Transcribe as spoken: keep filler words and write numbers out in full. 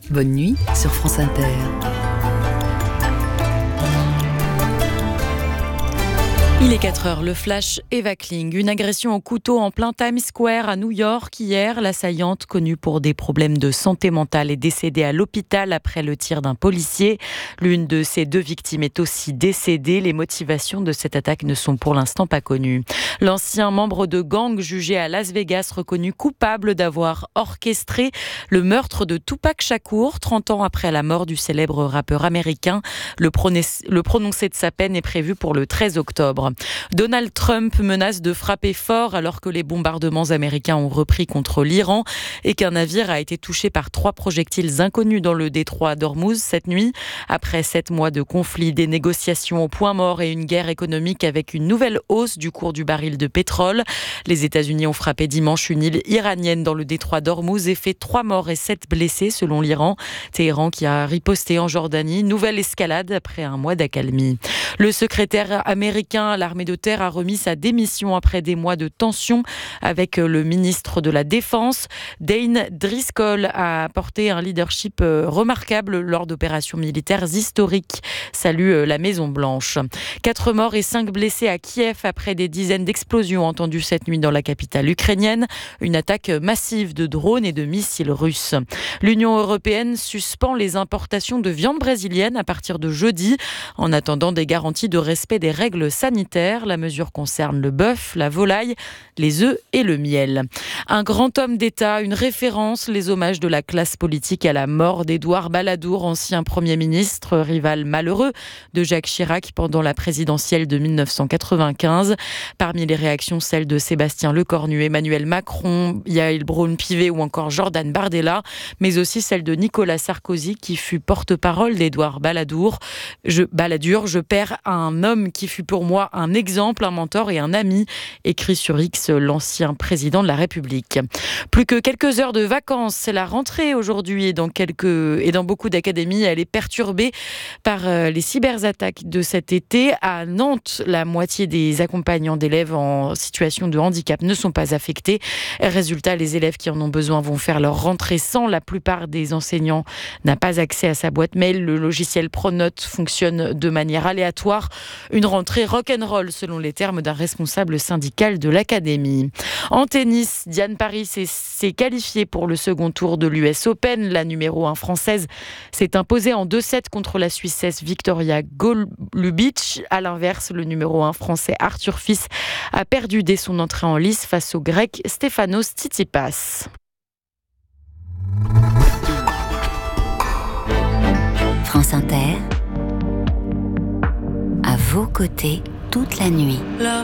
Bonne nuit sur France Inter. Il est quatre heures, le flash Eva Kling. Une agression au couteau en plein Times Square à New York hier. L'assaillante, connue pour des problèmes de santé mentale, est décédée à l'hôpital après le tir d'un policier. L'une de ses deux victimes est aussi décédée. Les motivations de cette attaque ne sont pour l'instant pas connues. L'ancien membre de gang jugé à Las Vegas reconnu coupable d'avoir orchestré le meurtre de Tupac Shakur, trente ans après la mort du célèbre rappeur américain. Le, prononcé, le prononcé de sa peine est prévu pour le treize octobre. Donald Trump menace de frapper fort alors que les bombardements américains ont repris contre l'Iran et qu'un navire a été touché par trois projectiles inconnus dans le détroit d'Ormuz cette nuit. Après sept mois de conflit, des négociations au point mort et une guerre économique avec une nouvelle hausse du cours du baril de pétrole, les États-Unis ont frappé dimanche une île iranienne dans le détroit d'Ormuz et fait trois morts et sept blessés selon l'Iran. Téhéran qui a riposté en Jordanie. Nouvelle escalade après un mois d'accalmie. Le secrétaire américain à l'armée de terre a remis sa démission après des mois de tension avec le ministre de la Défense. Dane Driscoll a apporté un leadership remarquable lors d'opérations militaires historiques. Salue la Maison-Blanche. Quatre morts et cinq blessés à Kiev après des dizaines d'explosions entendues cette nuit dans la capitale ukrainienne. Une attaque massive de drones et de missiles russes. L'Union européenne suspend les importations de viande brésilienne à partir de jeudi en attendant des garanties de respect des règles sanitaires. La mesure concerne le bœuf, la volaille, les œufs et le miel. Un grand homme d'État, une référence, les hommages de la classe politique à la mort d'Édouard Balladur, ancien Premier ministre, rival malheureux de Jacques Chirac pendant la présidentielle de mille neuf cent quatre-vingt-quinze. Parmi les réactions, celles de Sébastien Lecornu, Emmanuel Macron, Yael Braun-Pivet ou encore Jordan Bardella, mais aussi celle de Nicolas Sarkozy qui fut porte-parole d'Édouard Balladur. Je, Balladur, je perds un homme qui fut pour moi un exemple, un mentor et un ami, écrit sur X l'ancien président de la République. Plus que quelques heures de vacances, c'est la rentrée aujourd'hui et dans, quelques, et dans beaucoup d'académies, elle est perturbée par les cyberattaques de cet été. À Nantes, la moitié des accompagnants d'élèves en situation de handicap ne sont pas affectés. Résultat, les élèves qui en ont besoin vont faire leur rentrée sans. La plupart des enseignants n'ont pas accès à sa boîte mail. Le logiciel Pronote fonctionne de manière aléatoire. Une rentrée rock'n'roll selon les termes d'un responsable syndical de l'académie. En tennis, Diane Paris s'est qualifiée pour le second tour de l'U S Open. La numéro un française s'est imposée en deux sept contre la Suissesse Victoria Golubic. À l'inverse, le numéro un français Arthur Fils a perdu dès son entrée en lice face au grec Stefanos Tsitsipas. France Inter, à vos côtés toute la nuit. Love.